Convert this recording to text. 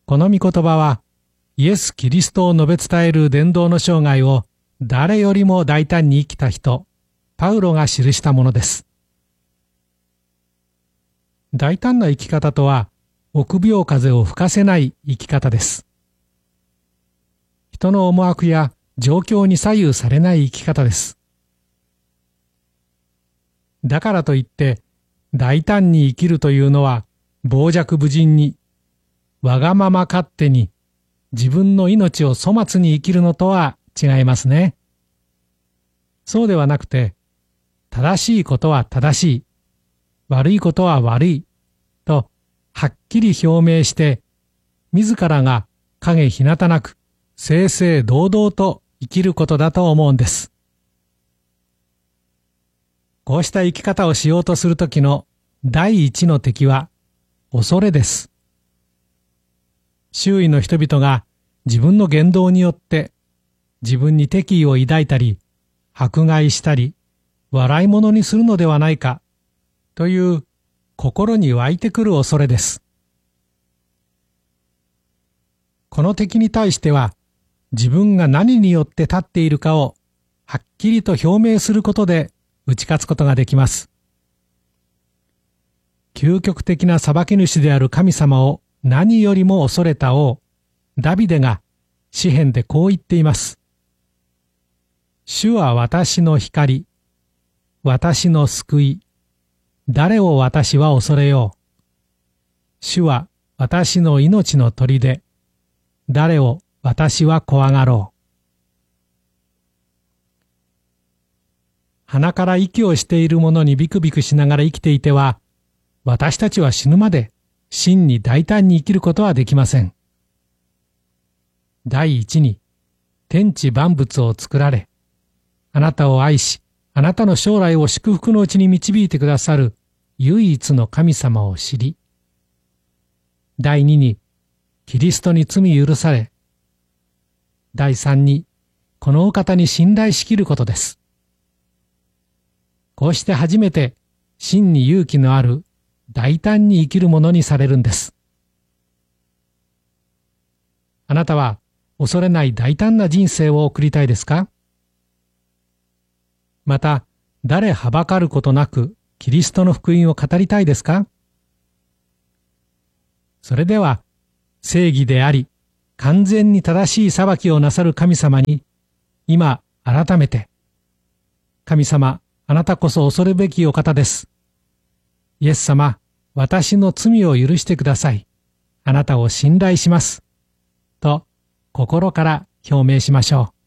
この御言葉は、イエス・キリストを述べ伝える伝道の生涯を誰よりも大胆に生きた人、パウロが記したものです。大胆な生き方とは、臆病風を吹かせない生き方です。人の思惑や状況に左右されない生き方です。だからといって、大胆に生きるというのは、傍若無人に、わがまま勝手に、自分の命を粗末に生きるのとは違いますね。そうではなくて、正しいことは正しい、悪いことは悪い、と、はっきり表明して、自らが影ひなたなく、正々堂々と生きることだと思うんです。こうした生き方をしようとするときの第一の敵は恐れです。周囲の人々が自分の言動によって自分に敵意を抱いたり、迫害したり、笑い物にするのではないかという心に湧いてくる恐れです。この敵に対しては、自分が何によって立っているかをはっきりと表明することで打ち勝つことができます。究極的な裁き主である神様を何よりも恐れた王、ダビデが詩編でこう言っています。主は私の光、私の救い、誰を私は恐れよう。主は私の命の砦、誰を私は怖がろう。鼻から息をしている者にビクビクしながら生きていては、私たちは死ぬまで真に大胆に生きることはできません。第一に、天地万物を作られ、あなたを愛し、あなたの将来を祝福のうちに導いてくださる唯一の神様を知り、第二に、キリストに罪許され、第三に、このお方に信頼しきることです。こうして初めて真に勇気のある大胆に生きるものにされるんです。あなたは恐れない大胆な人生を送りたいですか？また、誰はばかることなくキリストの福音を語りたいですか？それでは、正義であり、完全に正しい裁きをなさる神様に、今改めて、神様、あなたこそ恐るべきお方です。イエス様、私の罪を許してください。あなたを信頼します。と、心から表明しましょう。